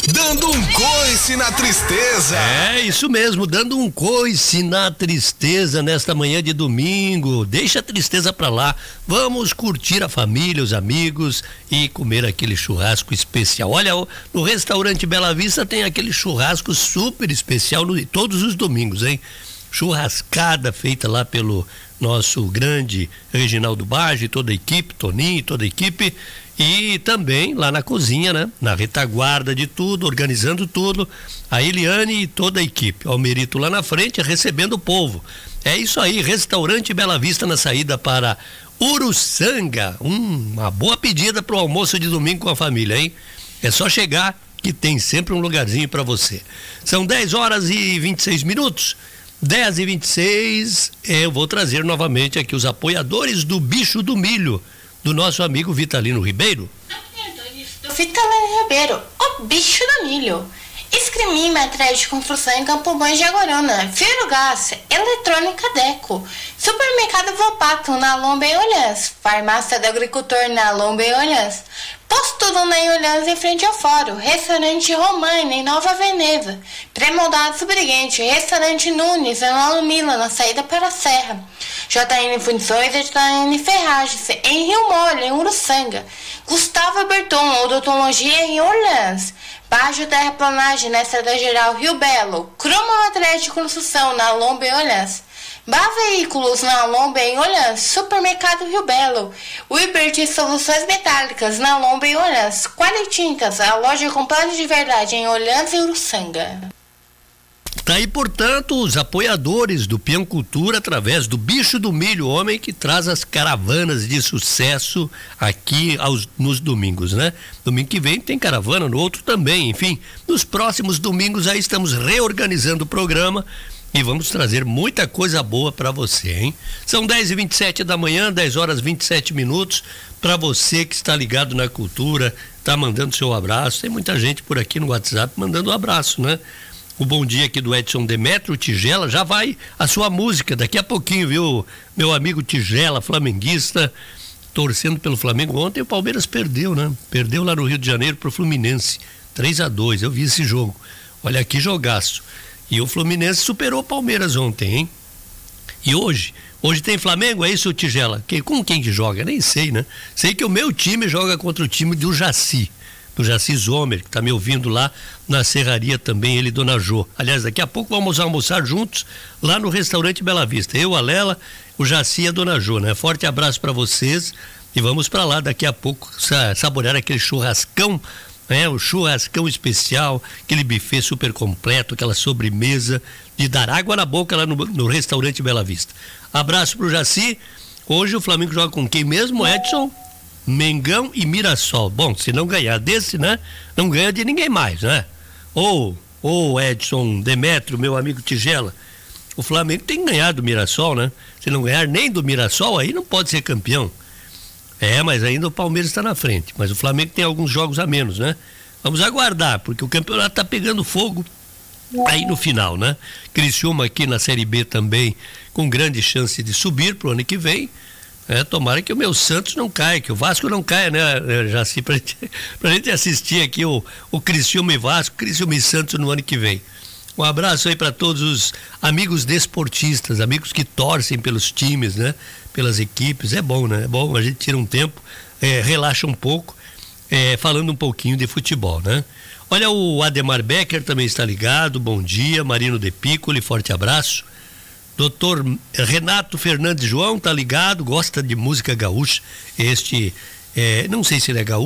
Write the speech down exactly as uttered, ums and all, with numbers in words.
Dando um coice na tristeza. É, isso mesmo, dando um coice na tristeza nesta manhã de domingo. Deixa a tristeza pra lá. Vamos curtir a família, os amigos e comer aquele churrasco especial. Olha, no restaurante Bela Vista tem aquele churrasco super especial no, todos os domingos, hein? Churrascada feita lá pelo nosso grande Reginaldo Bage, toda a equipe, Toninho, toda a equipe. E também lá na cozinha, né? Na retaguarda de tudo, organizando tudo, a Eliane e toda a equipe. Almerito lá na frente, recebendo o povo. É isso aí, restaurante Bela Vista na saída para Uruçanga. Hum, uma boa pedida para o almoço de domingo com a família, hein? É só chegar que tem sempre um lugarzinho para você. São dez horas e vinte e seis minutos. dez e vinte e seis, eu vou trazer novamente aqui os apoiadores do Bicho do Milho, do nosso amigo Vitalino Ribeiro. Do Vitalino Ribeiro, o Bicho do Milho. Escremi, materiais de construção em Campo Bom de Agorona, Firo Gás, Eletrônica Deco, Supermercado Vopato na Lomba em Olhãs, Farmácia do Agricultor na Lomba em Olhãs, Posto Luna em Olhãs em frente ao Fórum, Restaurante Romana em Nova Veneza, Pré-Moldados Briguente, Restaurante Nunes em Nova Mila na saída para a Serra, J N Fundições e J N Ferragens em Rio Mole, em Uruçanga, Gustavo Berton, Odontologia em Orleans, Baixo Terraplanagem na Estrada Geral Rio Belo, Croma Materiais de Construção na Lomba em Olhãs, Bá Veículos na Lomba em Olhãs, Supermercado Rio Belo, Wibert Soluções Metálicas na Lomba em Olhãs, Qualitintas, a loja completa de verdade em Olhãs e Uruçanga. Tá aí, portanto, os apoiadores do Peão Cultura através do Bicho do Milho, homem que traz as caravanas de sucesso aqui aos, nos domingos, né? Domingo que vem tem caravana, no outro também, enfim. Nos próximos domingos aí estamos reorganizando o programa e vamos trazer muita coisa boa para você, hein? São dez e vinte e sete da manhã, dez horas e vinte e sete minutos, para você que está ligado na cultura, tá mandando seu abraço. Tem muita gente por aqui no WhatsApp mandando um abraço, né? O bom dia aqui do Edson Demetrio, Tigela, já vai a sua música daqui a pouquinho, viu? Meu amigo Tigela, flamenguista, torcendo pelo Flamengo. Ontem o Palmeiras perdeu, né? Perdeu lá no Rio de Janeiro pro Fluminense, três a dois, eu vi esse jogo. Olha aqui, jogaço. E o Fluminense superou o Palmeiras ontem, hein? E hoje? Hoje tem Flamengo, é isso, Tigela? Que, com quem que joga? Nem sei, né? Sei que o meu time joga contra o time do Jaci. Do Jaci Zomer, que está me ouvindo lá na Serraria também, ele e Dona Jô. Aliás, daqui a pouco vamos almoçar juntos lá no restaurante Bela Vista. Eu, a Lela, o Jaci e a Dona Jô, né? Forte abraço para vocês e vamos para lá daqui a pouco saborear aquele churrascão, né? O churrascão especial, aquele buffet super completo, aquela sobremesa de dar água na boca lá no, no restaurante Bela Vista. Abraço pro Jaci. Hoje o Flamengo joga com quem mesmo, Edson? Mengão e Mirassol. Bom, se não ganhar desse, né? Não ganha de ninguém mais, né? Ou, ou Edson Demetrio, meu amigo Tigela, o Flamengo tem que ganhar do Mirassol, né? Se não ganhar nem do Mirassol, aí não pode ser campeão. É, mas ainda o Palmeiras está na frente. Mas o Flamengo tem alguns jogos a menos, né? Vamos aguardar, porque o campeonato tá pegando fogo aí no final, né? Criciúma aqui na Série B também, com grande chance de subir pro ano que vem. É, tomara que o meu Santos não caia, que o Vasco não caia, né, Jaci, pra gente, pra gente assistir aqui o, o Criciúma e Vasco, Criciúma e Santos no ano que vem. Um abraço aí para todos os amigos desportistas, amigos que torcem pelos times, né, pelas equipes. É bom, né, é bom, a gente tira um tempo, é, relaxa um pouco, é, falando um pouquinho de futebol, né. Olha, o Ademar Becker também está ligado, bom dia, Marino de Piccoli, forte abraço. Doutor Renato Fernandes João tá ligado, gosta de música gaúcha. Este, é, não sei se ele é gaúcho.